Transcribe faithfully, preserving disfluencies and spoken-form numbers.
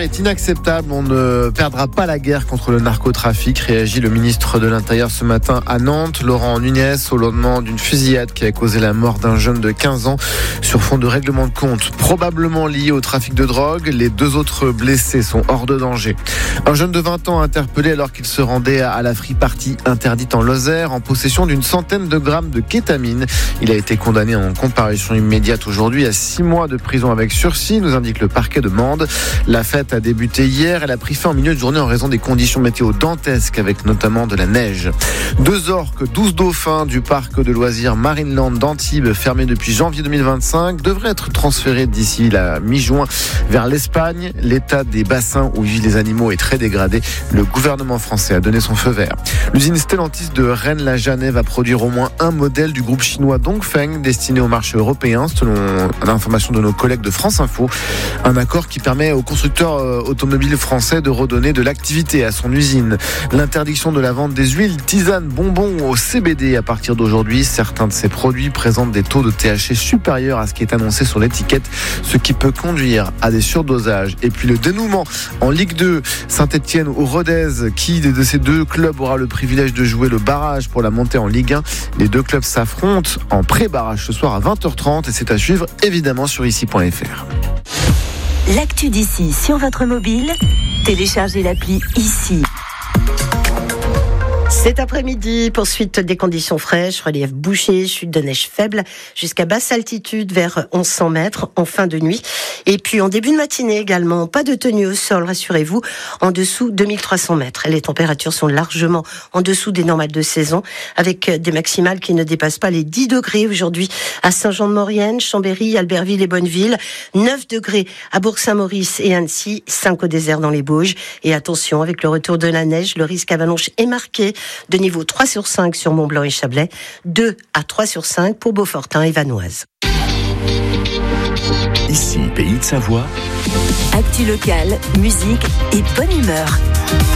est inacceptable. On ne perdra pas la guerre contre le narcotrafic, réagit le ministre de l'Intérieur ce matin à Nantes, Laurent Nunez, au lendemain d'une fusillade qui a causé la mort d'un jeune de quinze ans sur fond de règlement de compte, probablement lié au trafic de drogue. Les deux autres blessés sont hors de danger. Un jeune de vingt ans interpellé alors qu'il se rendait à la free party interdite en Lozère en possession d'une centaine de grammes de kétamine. Il a été condamné en comparution immédiate aujourd'hui à six mois de prison avec sursis, nous indique le parquet de Mende. La fête a débuté hier. Elle a pris fin en milieu de journée en raison des conditions météo dantesques avec notamment de la neige. Deux orques, douze dauphins du parc de loisirs Marineland d'Antibes, fermé depuis janvier deux mille vingt-cinq, devraient être transférés d'ici la mi-juin vers l'Espagne. L'état des bassins où vivent les animaux est très dégradé. Le gouvernement français a donné son feu vert. L'usine Stellantis de Rennes-la-Janet va produire au moins un modèle du groupe chinois Dongfeng destiné au marché européen, selon l'information de nos collègues de France Info. Un accord qui permet au constructeur automobile français de redonner de l'activité à son usine. L'interdiction de la vente des huiles, tisanes, bonbons au C B D à partir d'aujourd'hui. Certains de ces produits présentent des taux de T H C supérieurs à ce qui est annoncé sur l'étiquette, ce qui peut conduire à des surdosages. Et puis le dénouement en Ligue deux, Saint-Etienne ou Rodez, qui de ces deux clubs aura le privilège de jouer le barrage pour la montée en Ligue un. Les deux clubs s'affrontent en pré-barrage ce soir à vingt heures trente et c'est à suivre évidemment sur ici point f r. L'actu d'ici sur votre mobile, téléchargez l'appli ici. Cet après-midi, poursuite des conditions fraîches, relief bouché, chute de neige faible, jusqu'à basse altitude vers onze cents mètres en fin de nuit. Et puis en début de matinée également, pas de tenue au sol, rassurez-vous, en dessous de mille trois cents mètres. Les températures sont largement en dessous des normales de saison, avec des maximales qui ne dépassent pas les dix degrés aujourd'hui à Saint-Jean-de-Maurienne, Chambéry, Albertville et Bonneville, neuf degrés à Bourg-Saint-Maurice et Annecy, cinq au désert dans les Bauges. Et attention, avec le retour de la neige, le risque avalanche est marqué, de niveau trois sur cinq sur Mont-Blanc et Chablais, deux à trois sur cinq pour Beaufortin et Vanoise. Ici, Pays de Savoie. Actu locale, musique et bonne humeur.